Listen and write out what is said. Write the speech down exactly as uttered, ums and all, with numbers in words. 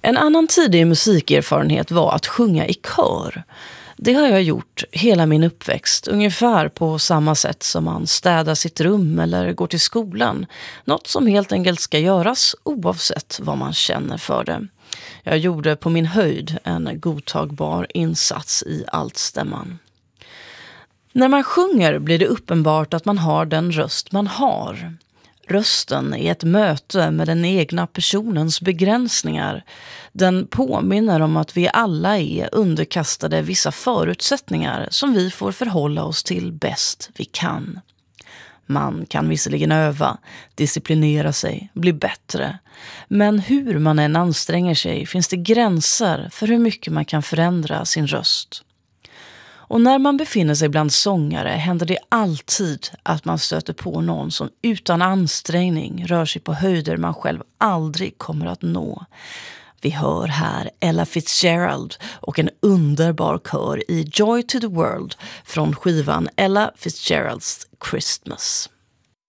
En annan tidig musikerfarenhet var att sjunga i kör. Det har jag gjort hela min uppväxt, ungefär på samma sätt som man städar sitt rum eller går till skolan. Något som helt enkelt ska göras oavsett vad man känner för det. Jag gjorde på min höjd en godtagbar insats i altstämman. När man sjunger blir det uppenbart att man har den röst man har. Rösten är ett möte med den egna personens begränsningar. Den påminner om att vi alla är underkastade vissa förutsättningar som vi får förhålla oss till bäst vi kan. Man kan visserligen öva, disciplinera sig, bli bättre. Men hur man än anstränger sig finns det gränser för hur mycket man kan förändra sin röst. Och när man befinner sig bland sångare händer det alltid att man stöter på någon som utan ansträngning rör sig på höjder man själv aldrig kommer att nå. Vi hör här Ella Fitzgerald och en underbar kör i Joy to the World från skivan Ella Fitzgerald's Christmas.